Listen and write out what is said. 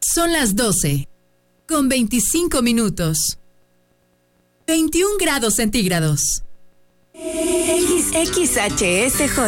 Son las 12, con 25 minutos. 21 grados centígrados. XHSJ